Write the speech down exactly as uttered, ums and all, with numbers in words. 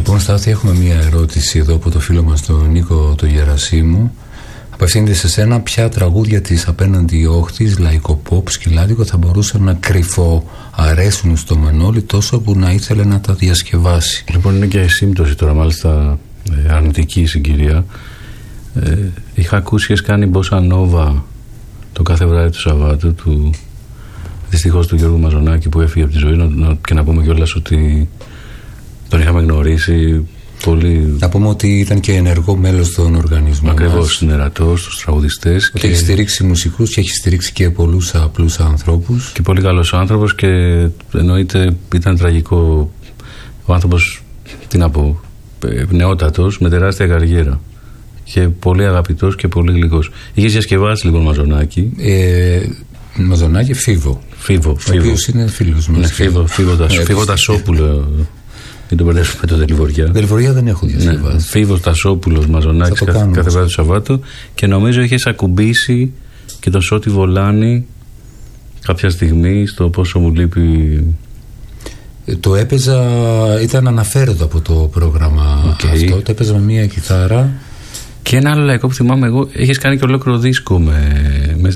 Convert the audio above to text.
Λοιπόν, Στάθη, έχουμε μία ερώτηση εδώ από το φίλο μας τον Νίκο το Γερασίμου. Απευθύνεται σε σένα, ποια τραγούδια της απέναντι όχθης, λαϊκό pop, σκυλάδικο, θα μπορούσαν να κρυφοαρέσουν στο Μανώλη τόσο που να ήθελε να τα διασκευάσει? Λοιπόν, είναι και σύμπτωση τώρα, μάλιστα ε, αρνητική συγκυρία. Ε, είχα ακούσει, είχες κάνει Μπόσα Νόβα το κάθε βράδυ του Σαββάτου, του, δυστυχώς του Γιώργου Μαζονάκη που έφυγε από τη ζωή, να, και να πούμε κιόλας ότι τον είχαμε γνωρίσει πολύ. Να πούμε ότι ήταν και ενεργό μέλος των οργανισμών. Ακριβώς, συνερατός, τους τραγουδιστές. Και έχει στηρίξει μουσικούς και έχει στηρίξει και πολλούς απλούς ανθρώπους. Και πολύ καλός άνθρωπος, και εννοείται ήταν τραγικό. Ο άνθρωπος, τι να πω, νεότατος, με τεράστια καριέρα. Και πολύ αγαπητός και πολύ γλυκός. Είχες διασκευάσει λοιπόν Μαζονάκη. Ε, Μαζονάκη, Φίβο. Φίβο, ο οποίος είναι φίλος μας. Ναι, Φίβο, Φίβο Τασόπουλο. Μην το μπερδεύουμε με το Δελιβοριά. Δελιβοριά δεν έχω διασκευάσει. Ναι, Φίβος Τασόπουλος, Μαζονάκης, κάθε, κάθε βράδυ του Σαββάτου. Και νομίζω είχες ακουμπήσει και τον Σώτη Βολάνη κάποια στιγμή στο Πόσο μου λείπει. Το έπαιζα, ήταν αναφέροντο από το πρόγραμμα okay. αυτό. Το έπαιζα με μία κιθάρα. Και ένα άλλο λαϊκό που θυμάμαι εγώ, έχεις κάνει και ολόκληρο δίσκο με